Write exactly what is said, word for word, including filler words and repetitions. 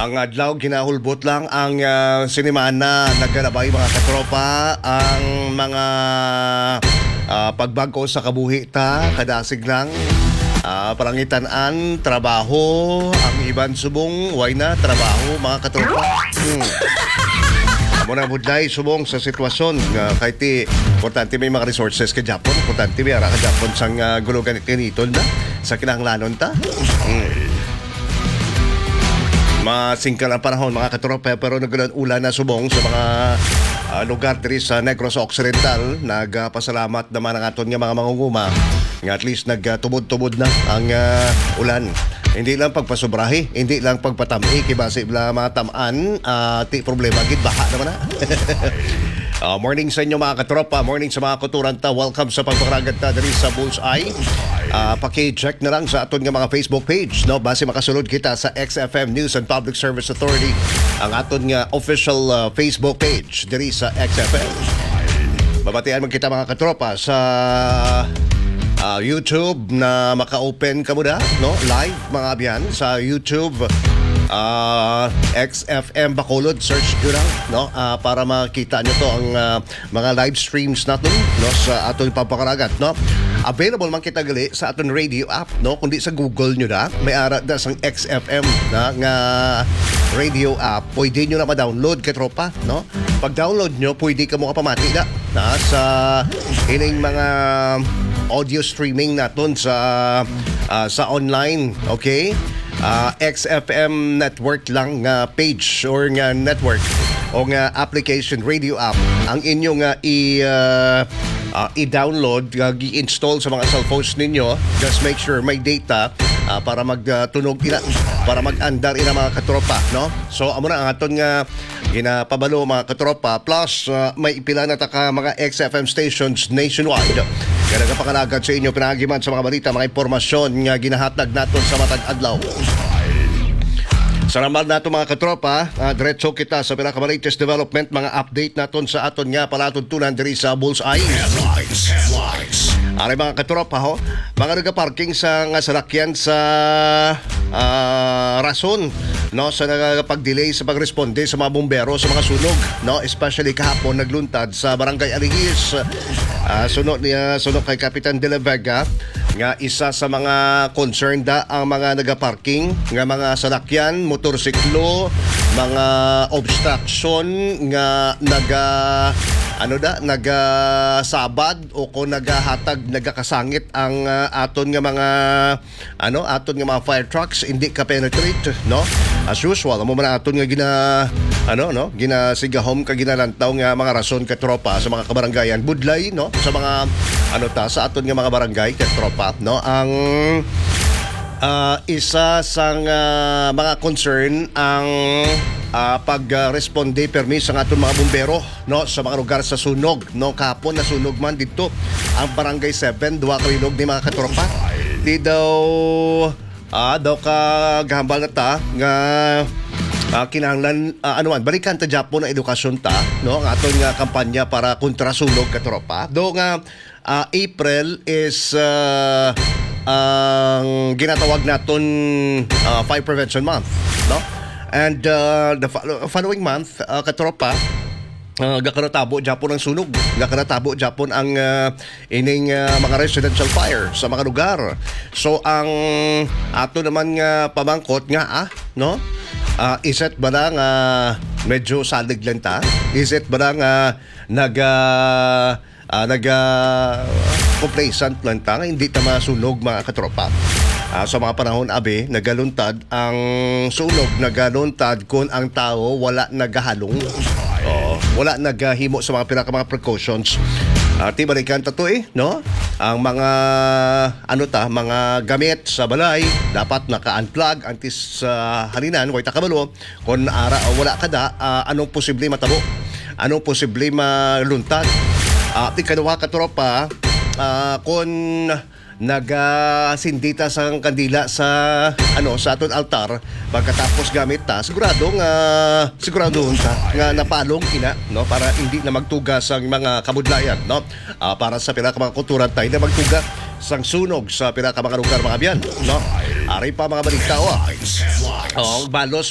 Ang adlaw ginahulbot lang ang uh, sinimana naggalabay mga katropa ang mga uh, pagbago sa kabuhi ta kadasig lang uh, parangitan-an trabaho ang iban subong way na trabaho mga katropa. Hmm. Amo na budlay subong sa sitwasyon nga uh, kay ti importante may mga resources ka Japon, importante may ara ka Japon sang uh, gulugan itinitol na sa kinahanglanon ta. Hmm. Masingkal ang panahon mga katropa pero naglan-ulan na subong sa mga uh, lugar diri sa Negros Occidental. Nagpasalamat naman ang aton nga mga mangunguma nga at least nagtubod-tubod na ang uh, ulan. Hindi lang pagpasubrahi, hindi lang pagpatami kibase bla mga tamaan uh, ti problema gid baha naman na. Uh, morning sa inyo mga katropa, morning sa mga kuturanta. Welcome sa pagpakaragat na dali sa Bullseye. Uh, paki-check na lang sa aton nga mga Facebook page, no? Base makasulod kita sa X F M News and Public Service Authority, ang aton nga official uh, Facebook page dali sa X F M. Babatian man kita mga katropa sa uh, YouTube na maka-open ka muna, no? Live mga abyan sa YouTube. Uh, X F M Bacolod, search nyo lang, no? Uh, para makita nyo to ang uh, mga live streams natin, no? Sa aton papakaragat, no? Available man kita gali sa aton radio app, no? Kundi sa Google nyo na may ara da sang X F M na nga radio app, pwede nyo na ma-download katropa, no? Pag-download nyo, pwede ka mo kapamati na, na sa ining mga audio streaming naton sa uh, sa online, okay? Uh, X F M network lang nga uh, page or nga network o nga application radio app ang inyong uh, i uh, uh, i-download, uh, i-install sa mga cellphones ninyo. Just make sure may data uh, para magtunog uh, ina para mag-andar ina mga katropa, no? So amo na ang aton nga ginapabalo mga katropa plus uh, may ipila na ta ka mga X F M stations nationwide. Kaya nagpakalagad sa inyo pinagiman sa mga balita, mga impormasyon nga ginahatag naton sa matag adlaw. Sa ramal nato mga katropa, uh, diretso kita sa pinakabalatest development, mga update naton sa aton nga palatuntunan diri sa Bullseye. Headlines, headlines. Ari mga katropa ho, mga nagaparking sa nga salakyan sa uh, rason, no, sa nagpag-delay sa pagresponde sa mga bumbero sa mga sunog, no, especially kahapon nagluntad sa Barangay Aligis. Uh, sunod niya, sunod kay Kapitan De La Vega nga isa sa mga concerned da ang mga nagaparking nga mga salakyan, motorsiklo, mga obstruction nga naga ano da nagasabad o kung nagahatag nagakasangit ang uh, aton nga mga ano aton nga mga fire trucks hindi ka penetrate, no? As usual mo man aton nga gina ano no ginasigahom ka ginalantaw nga mga rason ka tropa sa mga kabarangayan budlay, no, sa mga ano ta sa aton nga mga barangay ka tropa, no, ang uh, isa sang uh, mga concern ang Uh, pag-responde uh, permis ang atong mga bumbero, no, sa mga lugar sa sunog, no, kahapon na sunog man dito ang Barangay seven, duwa ka linog ni mga katropa. Di daw ah, daw ka gahambal na ta nga uh, kinahanglan uh, ano man balikan ta Japon na edukasyon ta, no, ang atong nga kampanya para kontra sunog katropa. Do nga uh, April is uh, ang ginatawag naton uh, Fire Prevention Month, no? And uh, the following month, uh, katropa, uh, gakanatabo Japon ang sunog. Gakanatabo Japon ang uh, ining uh, mga residential fire sa mga lugar. So ang ato naman nga uh, pamangkot nga ah, no? Uh, is it ba lang uh, medyo salig lang ta? Is it ba lang uh, nag uh, uh, nag uh, complacent lang ta? Hindi ta masunog mga katropa. Uh, sa mga panahon abi nagaluntad ang sunog, nagaluntad kung ang tao wala nagahalong, oh, wala naghimo sa mga pinaka mga precautions. Uh, tibalikan ta to eh, no? Ang mga ano ta, mga gamit sa balay dapat naka-unplug antes sa uh, halinan way ta kabalo kung ara o wala kada uh, anong posible matabo, anong posible maluntad. Uh, ikaduha ka tropa, uh, kung nagasindita sa kandila sa ano sa aton altar pagkatapos gamit ta siguradong uh, siguradong ta nga napalong ina, no, para hindi na magtugas ang mga kabudlayan, no, uh, para sa pinaka mga kultura tayo na magtugas sang sunog sa pinaka mga lugar mga biyan, no. Ari pa mga balita, oh, oh balos